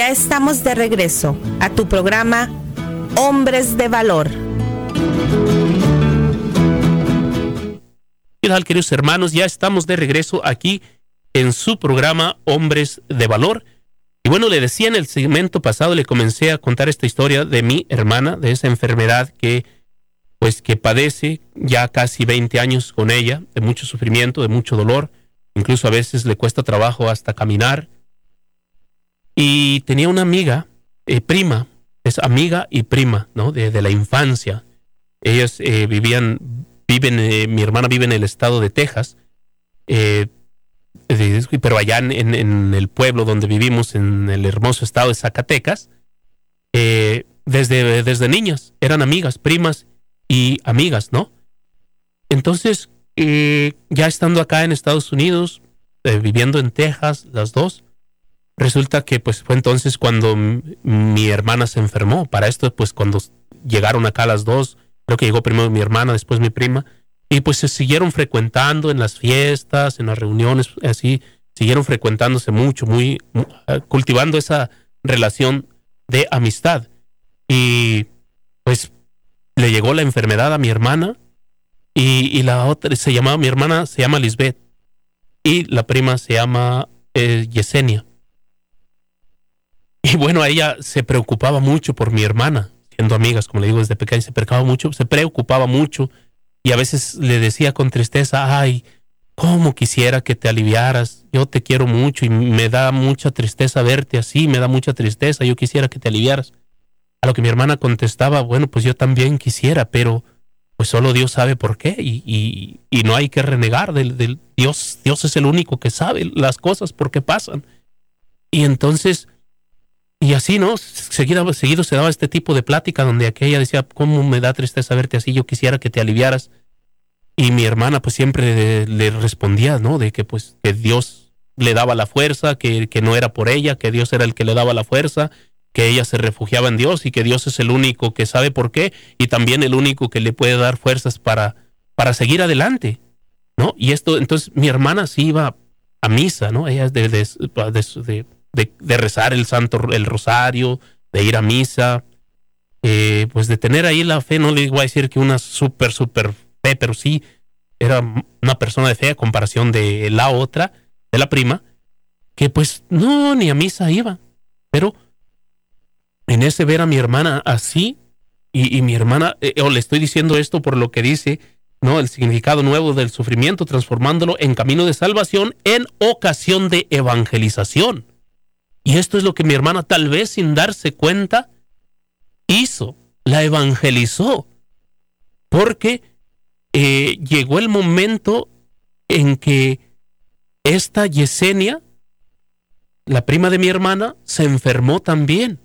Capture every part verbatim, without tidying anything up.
Ya estamos de regreso a tu programa Hombres de Valor. ¿Qué tal, queridos hermanos? Ya estamos de regreso aquí en su programa Hombres de Valor. Y bueno, le decía en el segmento pasado, le comencé a contar esta historia de mi hermana, de esa enfermedad que pues que padece ya casi veinte años con ella, de mucho sufrimiento, de mucho dolor, incluso a veces le cuesta trabajo hasta caminar. Y tenía una amiga, eh, prima, es amiga y prima, ¿no? De, de la infancia. Ellas eh, vivían, viven, eh, mi hermana vive en el estado de Texas, eh, pero allá en, en, en el pueblo donde vivimos, en el hermoso estado de Zacatecas, eh, desde, desde niñas, eran amigas, primas y amigas, ¿no? Entonces, eh, ya estando acá en Estados Unidos, eh, viviendo en Texas, las dos, resulta que pues fue entonces cuando m- mi hermana se enfermó. Para esto, pues cuando llegaron acá las dos, creo que llegó primero mi hermana, después mi prima, y pues se siguieron frecuentando en las fiestas, en las reuniones, así, siguieron frecuentándose mucho, muy, muy cultivando esa relación de amistad. Y pues le llegó la enfermedad a mi hermana, y, y la otra se llamaba, mi hermana se llama Lisbeth, y la prima se llama eh, Yesenia. Y bueno, ella se preocupaba mucho por mi hermana, siendo amigas, como le digo, desde pequeña se preocupaba mucho, se preocupaba mucho, y a veces le decía con tristeza, ay, cómo quisiera que te aliviaras, yo te quiero mucho y me da mucha tristeza verte así, me da mucha tristeza, yo quisiera que te aliviaras. A lo que mi hermana contestaba, bueno, pues yo también quisiera, pero pues solo Dios sabe por qué, y, y, y no hay que renegar del, del Dios. Dios es el único que sabe las cosas por qué pasan. Y entonces, y así, ¿no? Seguido, seguido se daba este tipo de plática donde aquella decía, cómo me da tristeza verte así, yo quisiera que te aliviaras. Y mi hermana pues siempre le, le respondía, ¿no? De que pues que Dios le daba la fuerza, que, que no era por ella, que Dios era el que le daba la fuerza, que ella se refugiaba en Dios y que Dios es el único que sabe por qué y también el único que le puede dar fuerzas para, para seguir adelante, ¿no? Y esto, entonces mi hermana sí iba a misa, ¿no? Ella es de, de, de, de, de rezar el santo, el rosario, de ir a misa, eh, pues de tener ahí la fe. No le voy a decir que una súper, súper fe, pero sí era una persona de fe a comparación de la otra, de la prima, que pues no, ni a misa iba. Pero en ese ver a mi hermana así, y, y mi hermana, eh, o le estoy diciendo esto por lo que dice, ¿no? El significado nuevo del sufrimiento, transformándolo en camino de salvación, en ocasión de evangelización. Y esto es lo que mi hermana, tal vez sin darse cuenta, hizo, la evangelizó, porque eh, llegó el momento en que esta Yesenia, la prima de mi hermana, se enfermó también.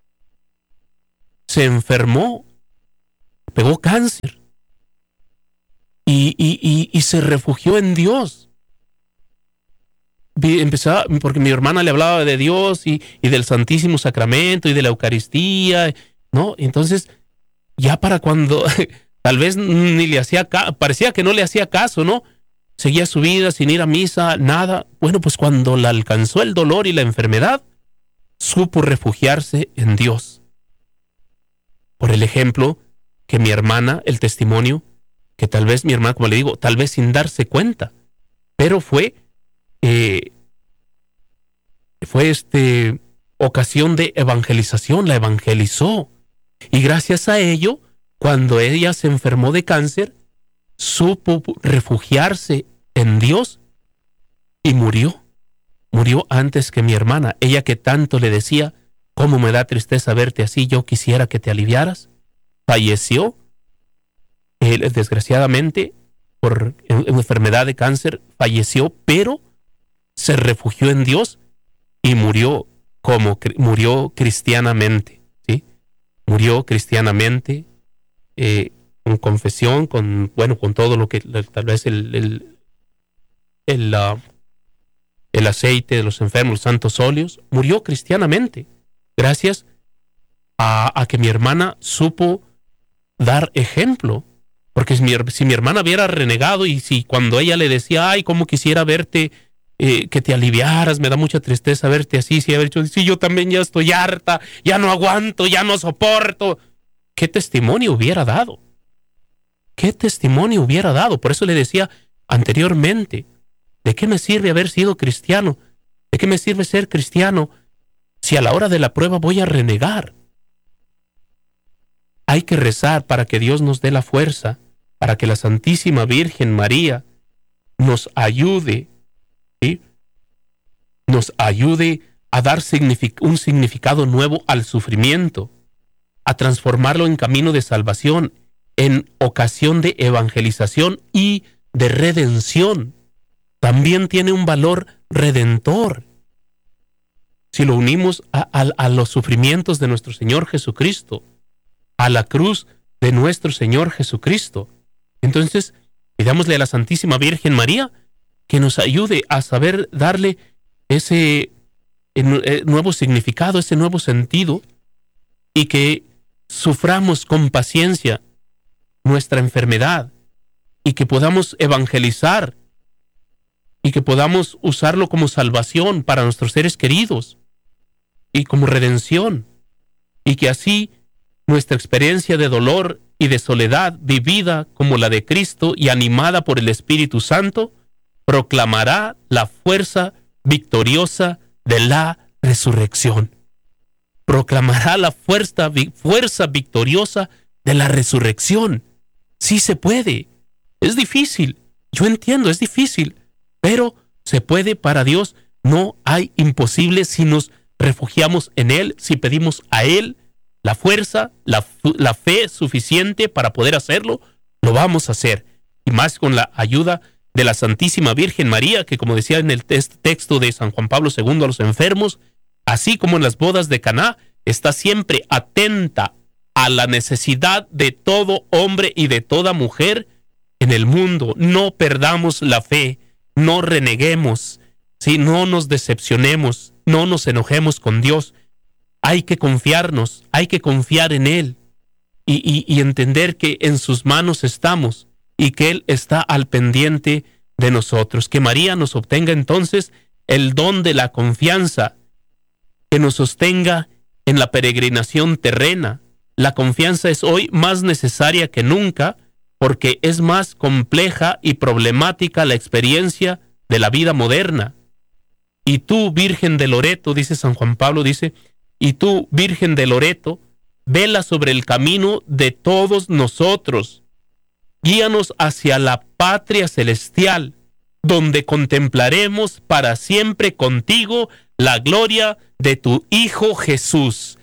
Se enfermó, pegó cáncer y, y, y, y se refugió en Dios. Empezaba, porque mi hermana le hablaba de Dios y, y del Santísimo Sacramento y de la Eucaristía, ¿no? Entonces, ya para cuando tal vez ni le hacía caso, parecía que no le hacía caso, ¿no? Seguía su vida sin ir a misa, nada. Bueno, pues cuando la alcanzó el dolor y la enfermedad, supo refugiarse en Dios. Por el ejemplo que mi hermana, el testimonio, que tal vez mi hermana, como le digo, tal vez sin darse cuenta, pero fue, eh, fue este ocasión de evangelización, la evangelizó. Y gracias a ello, cuando ella se enfermó de cáncer, supo refugiarse en Dios y murió. Murió antes que mi hermana, ella que tanto le decía, cómo me da tristeza verte así, yo quisiera que te aliviaras. Falleció, eh, desgraciadamente, por una enfermedad de cáncer, falleció, pero se refugió en Dios y murió como murió cristianamente, ¿sí? Murió cristianamente, eh, con confesión, con bueno, con todo lo que tal vez el el el, uh, el aceite de los enfermos, los santos óleos, murió cristianamente. Gracias a, a que mi hermana supo dar ejemplo. Porque si mi, si mi hermana hubiera renegado y si cuando ella le decía, ay, cómo quisiera verte eh, que te aliviaras, me da mucha tristeza verte así, si haber dicho, sí, yo también ya estoy harta, ya no aguanto, ya no soporto. ¿Qué testimonio hubiera dado? ¿Qué testimonio hubiera dado? Por eso le decía anteriormente, ¿de qué me sirve haber sido cristiano? ¿De qué me sirve ser cristiano si a la hora de la prueba voy a renegar? Hay que rezar para que Dios nos dé la fuerza, para que la Santísima Virgen María nos ayude, ¿sí? Nos ayude a dar signific- un significado nuevo al sufrimiento, a transformarlo en camino de salvación, en ocasión de evangelización y de redención. También tiene un valor redentor. Si lo unimos a, a, a los sufrimientos de nuestro Señor Jesucristo, a la cruz de nuestro Señor Jesucristo, entonces pidámosle a la Santísima Virgen María que nos ayude a saber darle ese eh, nuevo significado, ese nuevo sentido, y que suframos con paciencia nuestra enfermedad y que podamos evangelizar y que podamos usarlo como salvación para nuestros seres queridos y como redención, y que así nuestra experiencia de dolor y de soledad vivida como la de Cristo y animada por el Espíritu Santo proclamará la fuerza victoriosa de la resurrección. Proclamará la fuerza, fuerza victoriosa de la resurrección. Sí se puede. Es difícil. Yo entiendo, es difícil. Pero se puede para Dios. No hay imposible si nos refugiamos en Él, si pedimos a Él la fuerza, la, la fe suficiente para poder hacerlo, lo vamos a hacer. Y más con la ayuda de la Santísima Virgen María, que como decía en el texto de San Juan Pablo segundo a los enfermos, así como en las bodas de Caná, está siempre atenta a la necesidad de todo hombre y de toda mujer en el mundo. No perdamos la fe, no reneguemos, ¿sí? No nos decepcionemos, no nos enojemos con Dios. Hay que confiarnos, hay que confiar en Él y, y, y entender que en sus manos estamos y que Él está al pendiente de nosotros. Que María nos obtenga entonces el don de la confianza, que nos sostenga en la peregrinación terrena. La confianza es hoy más necesaria que nunca porque es más compleja y problemática la experiencia de la vida moderna. Y tú, Virgen de Loreto, dice San Juan Pablo, dice, y tú, Virgen de Loreto, vela sobre el camino de todos nosotros. Guíanos hacia la patria celestial, donde contemplaremos para siempre contigo la gloria de tu Hijo Jesús.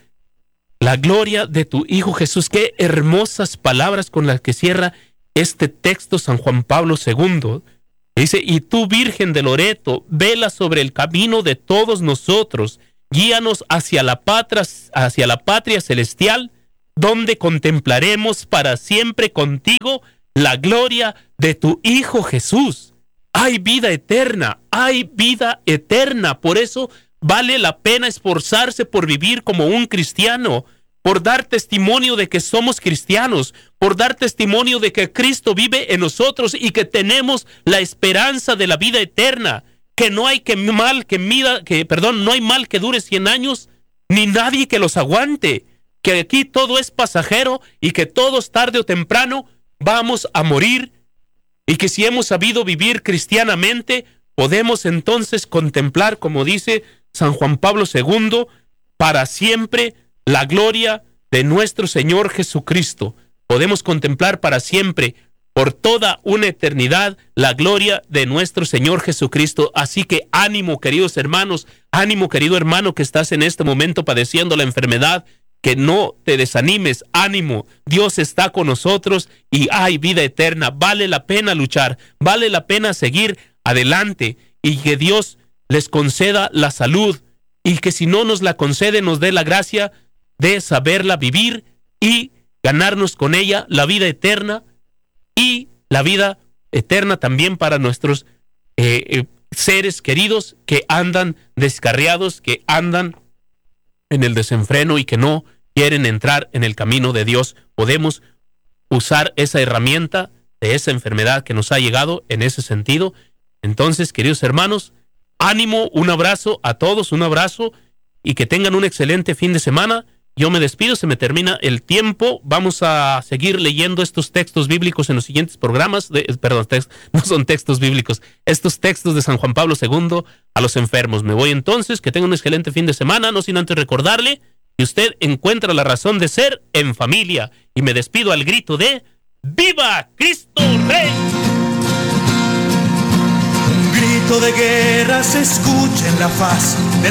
La gloria de tu Hijo Jesús. Qué hermosas palabras con las que cierra este texto San Juan Pablo segundo. Dice, y tú, Virgen de Loreto, vela sobre el camino de todos nosotros. Guíanos hacia la patria, hacia la patria celestial, donde contemplaremos para siempre contigo la gloria de tu Hijo Jesús. Hay vida eterna, hay vida eterna. Por eso vale la pena esforzarse por vivir como un cristiano, por dar testimonio de que somos cristianos, por dar testimonio de que Cristo vive en nosotros y que tenemos la esperanza de la vida eterna. Que no hay que mal que mida, que perdón, no hay mal que dure cien años, ni nadie que los aguante. Que aquí todo es pasajero y que todos tarde o temprano vamos a morir, y que si hemos sabido vivir cristianamente, podemos entonces contemplar, como dice San Juan Pablo segundo, para siempre la gloria de nuestro Señor Jesucristo. Podemos contemplar para siempre, por toda una eternidad, la gloria de nuestro Señor Jesucristo. Así que ánimo, queridos hermanos, ánimo, querido hermano que estás en este momento padeciendo la enfermedad, que no te desanimes, ánimo, Dios está con nosotros y hay vida eterna. Vale la pena luchar, vale la pena seguir adelante, y que Dios les conceda la salud, y que si no nos la concede, nos dé la gracia de saberla vivir y ganarnos con ella la vida eterna, y la vida eterna también para nuestros eh, eh, seres queridos que andan descarriados, que andan en el desenfreno y que no quieren entrar en el camino de Dios. Podemos usar esa herramienta de esa enfermedad que nos ha llegado en ese sentido. Entonces, queridos hermanos, ánimo, un abrazo a todos, un abrazo y que tengan un excelente fin de semana. Yo me despido, se me termina el tiempo. Vamos a seguir leyendo estos textos bíblicos en los siguientes programas. De, perdón, text, no son textos bíblicos, estos textos de San Juan Pablo segundo a los enfermos. Me voy entonces, que tengan un excelente fin de semana, no sin antes recordarle que usted encuentra la razón de ser en familia. Y me despido al grito de ¡Viva Cristo Rey! Un grito de guerra se escucha en la faz de la